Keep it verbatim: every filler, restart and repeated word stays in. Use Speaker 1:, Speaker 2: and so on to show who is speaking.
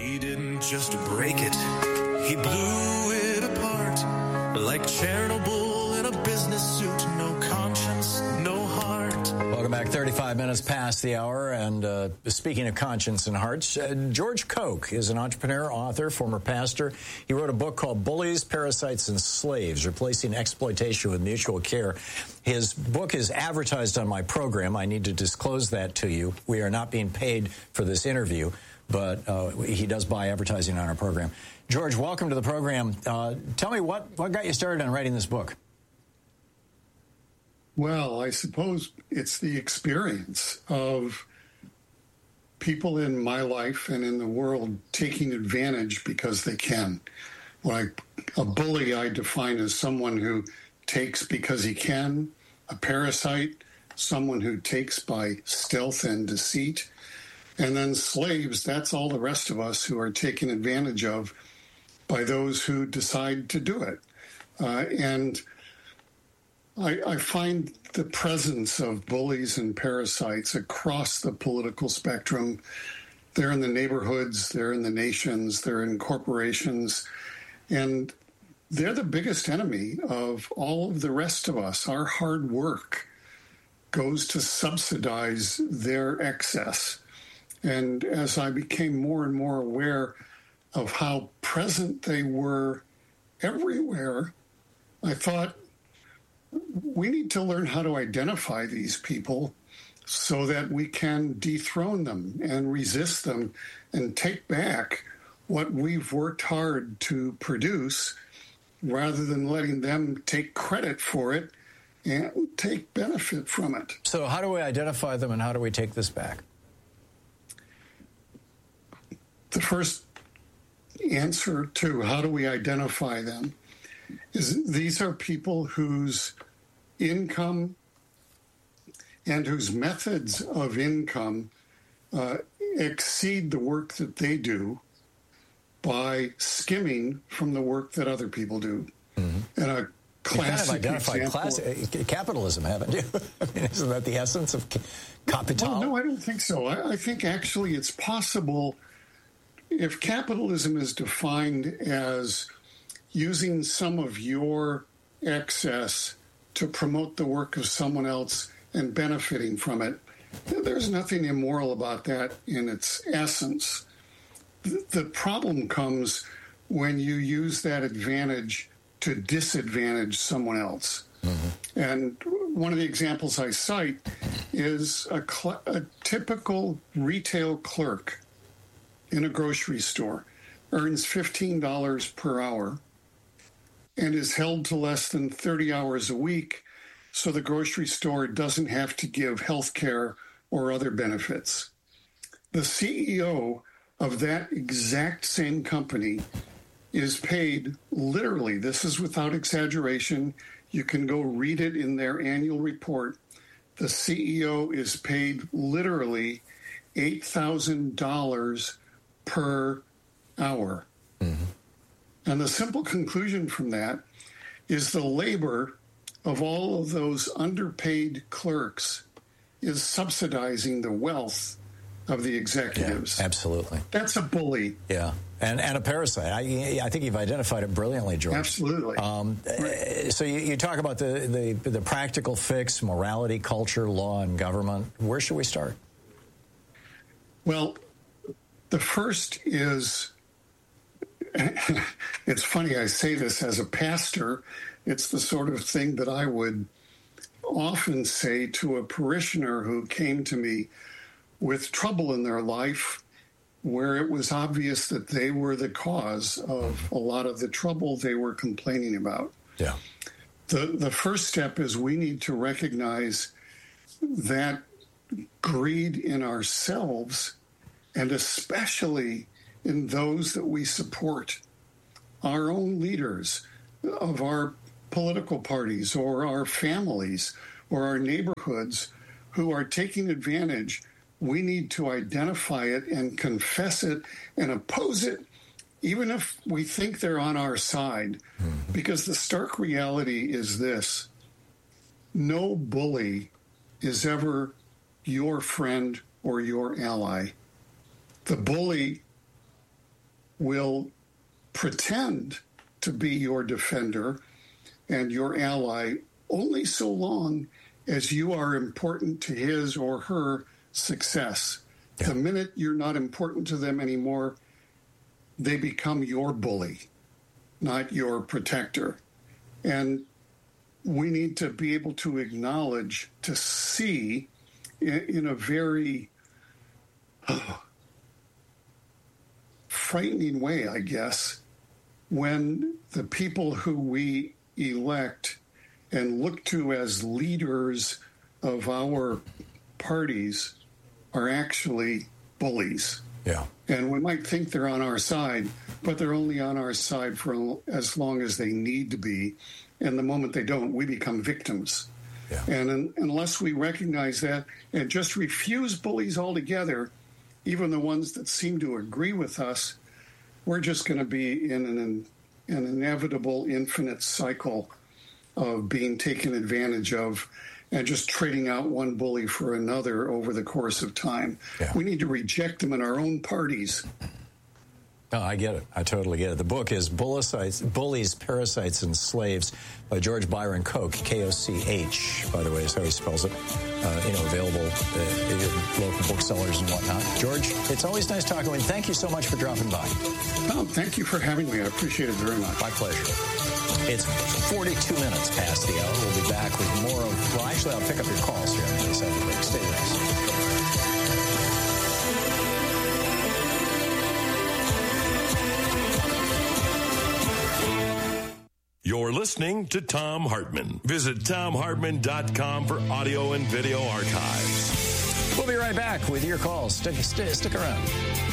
Speaker 1: He didn't just break it, he blew it apart. Like Chernobyl in a business suit, no conscience, no heart.
Speaker 2: Welcome back. thirty-five minutes past the hour. And uh, speaking of conscience and hearts, uh, George Koch is an entrepreneur, author, former pastor. He wrote a book called Bullies, Parasites, and Slaves, Replacing Exploitation with Mutual Care. His book is advertised on my program. I need to disclose that to you. We are not being paid for this interview, but uh, he does buy advertising on our program. George, welcome to the program. Uh, tell me, what, what got you started on writing this book?
Speaker 3: Well, I suppose it's the experience of people in my life and in the world taking advantage because they can. Like a bully, I define as someone who takes because he can. A parasite, someone who takes by stealth and deceit. And then slaves, that's all the rest of us who are taken advantage of by those who decide to do it. Uh, and I, I find the presence of bullies and parasites across the political spectrum. They're in the neighborhoods, they're in the nations, they're in corporations, and they're the biggest enemy of all of the rest of us. Our hard work goes to subsidize their excess. And as I became more and more aware of how present they were everywhere, I thought, we need to learn how to identify these people so that we can dethrone them and resist them and take back what we've worked hard to produce, rather than letting them take credit for it and take benefit from it.
Speaker 2: So how do we identify them and how do we take this back?
Speaker 3: The first answer to how do we identify them is these are people whose income and whose methods of income uh, exceed the work that they do by skimming from the work that other people do. Mm-hmm. And a classic
Speaker 2: you kind of identified class- capitalism, haven't you? I mean, isn't that the essence of capital?
Speaker 3: Well, no, I don't think so. I, I think actually it's possible, if capitalism is defined as using some of your excess to promote the work of someone else and benefiting from it, there's nothing immoral about that in its essence. The problem comes when you use that advantage to disadvantage someone else. Mm-hmm. And one of the examples I cite is a, cl- a typical retail clerk in a grocery store earns fifteen dollars per hour and is held to less than thirty hours a week, so the grocery store doesn't have to give health care or other benefits. The C E O of that exact same company is paid literally, this is without exaggeration, you can go read it in their annual report, the C E O is paid literally eight thousand dollars per hour. Mm-hmm. And the simple conclusion from that is the labor of all of those underpaid clerks is subsidizing the wealth of the executives.
Speaker 2: Yeah, absolutely.
Speaker 3: That's a bully.
Speaker 2: Yeah, and and a parasite. I, I think you've identified it brilliantly, George.
Speaker 3: Absolutely. Um,
Speaker 2: right. So you, you talk about the, the, the practical fix, morality, culture, law, and government. Where should we start?
Speaker 3: Well, the first is, it's funny, I say this as a pastor, it's the sort of thing that I would often say to a parishioner who came to me with trouble in their life, where it was obvious that they were the cause of a lot of the trouble they were complaining about.
Speaker 2: Yeah.
Speaker 3: The, the first step is we need to recognize that greed in ourselves, and especially in those that we support, our own leaders of our political parties or our families or our neighborhoods who are taking advantage. We need to identify it and confess it and oppose it, even if we think they're on our side. Mm-hmm. Because the stark reality is this: no bully is ever your friend or your ally. The bully will pretend to be your defender and your ally only so long as you are important to his or her success. Yeah. The minute you're not important to them anymore, they become your bully, not your protector. And we need to be able to acknowledge, to see in, in a very oh, frightening way, I guess, when the people who we elect and look to as leaders of our parties are actually bullies.
Speaker 2: Yeah.
Speaker 3: And we might think they're on our side, but they're only on our side for as long as they need to be. And the moment they don't, we become victims.
Speaker 2: Yeah.
Speaker 3: And un- unless we recognize that and just refuse bullies altogether, even the ones that seem to agree with us, we're just going to be in an, an inevitable infinite cycle of being taken advantage of and just trading out one bully for another over the course of time.
Speaker 2: Yeah.
Speaker 3: We need to reject them in our own parties.
Speaker 2: No, I get it. I totally get it. The book is Bullies, Bullies, Parasites, and Slaves by George Byron Koch, K O C H, by the way, is how he spells it. Uh, you know, available uh, in local booksellers and whatnot. George, it's always nice talking with you. Thank you so much for dropping by.
Speaker 3: Tom, thank you for having me. I appreciate it very much.
Speaker 2: My pleasure. It's forty-two minutes past the hour. We'll be back with more of, well, actually, I'll pick up your calls here on the other side of the break. Stay with us.
Speaker 4: You're listening to Thom Hartmann. Visit Thom Hartmann dot com for audio and video archives.
Speaker 2: We'll be right back with your calls. Stick, stick, stick around.